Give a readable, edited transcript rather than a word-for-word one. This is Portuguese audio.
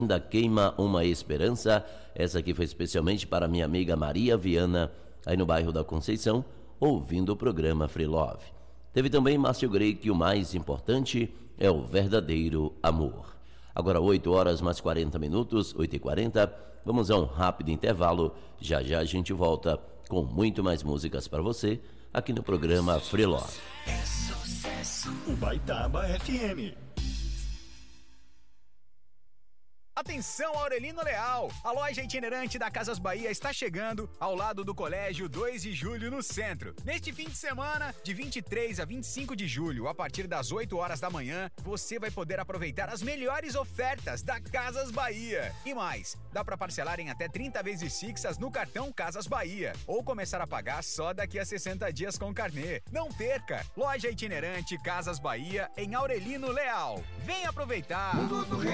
Ainda queima uma esperança. Essa aqui foi especialmente para minha amiga Maria Viana, aí no bairro da Conceição, ouvindo o programa Free Love. Teve também Márcio Grey, que o mais importante é o verdadeiro amor. Agora 8 horas mais 40 minutos, 8h40, vamos a um rápido intervalo. Já já a gente volta com muito mais músicas para você aqui no programa Free Love. É sucesso. Ubaitaba FM. Atenção, Aurelino Leal! A loja itinerante da Casas Bahia está chegando ao lado do Colégio 2 de Julho, no centro. Neste fim de semana, de 23 a 25 de julho, a partir das 8 horas da manhã, você vai poder aproveitar as melhores ofertas da Casas Bahia. E mais, dá para parcelar em até 30 vezes fixas no cartão Casas Bahia, ou começar a pagar só daqui a 60 dias com carnê. Não perca! Loja itinerante Casas Bahia, em Aurelino Leal. Vem aproveitar!